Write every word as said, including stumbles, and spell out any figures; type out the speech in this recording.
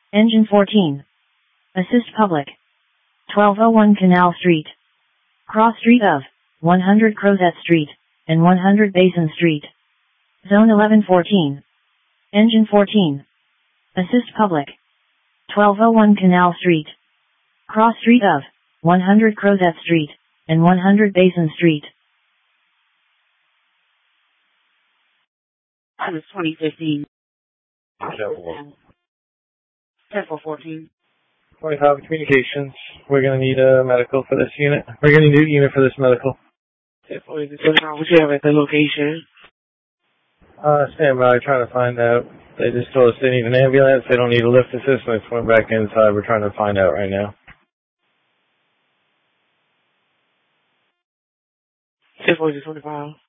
Engine fourteen. Assist public. twelve oh one Canal Street. Cross street of one hundred Crozet Street and one hundred Basin Street. Zone eleven fourteen. Engine fourteen. Assist public. twelve oh one Canal Street. Cross street of one hundred Crozet Street and one hundred Basin Street. That was twenty fifteen. ten four fourteen. twenty-five Communications. We're going to need a medical for this unit. We're going to need a unit for this medical. What you have at the location? Uh, stand by, trying to find out. They just told us they need an ambulance. They don't need a lift assistance. Went back inside. We're trying to find out right now. ten four twenty-five.